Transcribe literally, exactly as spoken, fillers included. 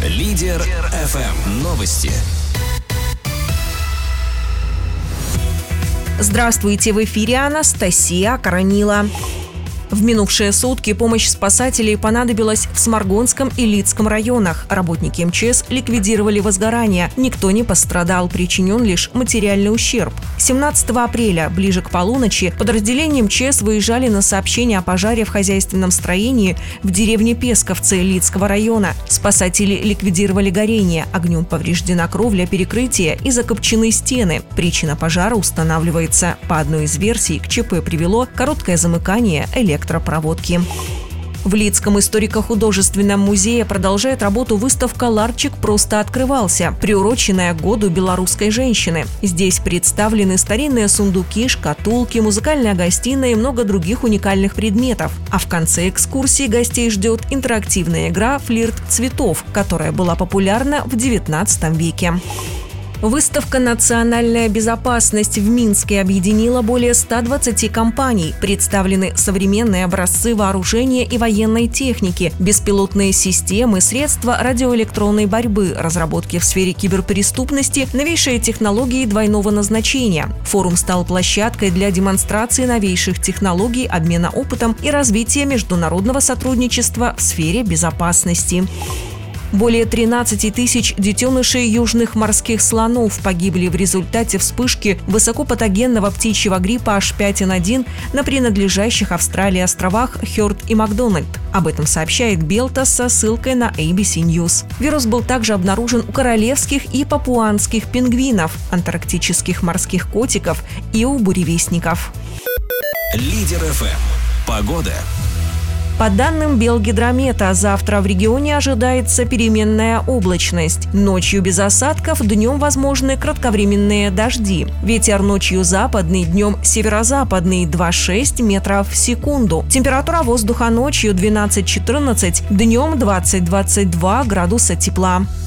Лидер эф эм. Новости. Здравствуйте, в эфире Анастасия Коронила. В минувшие сутки помощь спасателей понадобилась в Сморгонском и Лидском районах. Работники эм че эс ликвидировали возгорание. Никто не пострадал, причинен лишь материальный ущерб. семнадцатого апреля, ближе к полуночи, подразделения эм че эс выезжали на сообщение о пожаре в хозяйственном строении в деревне Песковцы Лидского района. Спасатели ликвидировали горение. Огнем повреждена кровля перекрытия и закопчены стены. Причина пожара устанавливается. По одной из версий, к ЧП привело короткое замыкание электропроводки. электропроводки. В Лидском историко-художественном музее продолжает работу выставка «Ларчик просто открывался», приуроченная к году белорусской женщины. Здесь представлены старинные сундуки, шкатулки, музыкальная гостиная и много других уникальных предметов. А в конце экскурсии гостей ждет интерактивная игра «Флирт цветов», которая была популярна в девятнадцатом веке. Выставка «Национальная безопасность» в Минске объединила более ста двадцати компаний. Представлены современные образцы вооружения и военной техники, беспилотные системы, средства радиоэлектронной борьбы, разработки в сфере киберпреступности, новейшие технологии двойного назначения. Форум стал площадкой для демонстрации новейших технологий, обмена опытом и развития международного сотрудничества в сфере безопасности. Более тринадцати тысяч детенышей южных морских слонов погибли в результате вспышки высокопатогенного птичьего гриппа эйч пять эн один на принадлежащих Австралии островах Хёрд и Макдональд. Об этом сообщает Белтас со ссылкой на эй би си News. Вирус был также обнаружен у королевских и папуанских пингвинов, антарктических морских котиков и у буревестников. Лидер эф эм. Погода. По данным Белгидромета, завтра в регионе ожидается переменная облачность. Ночью без осадков, днем возможны кратковременные дожди. Ветер ночью западный, днем северо-западный два целых шесть десятых метров в секунду. Температура воздуха ночью двенадцать-четырнадцать, днем двадцать-двадцать два градуса тепла.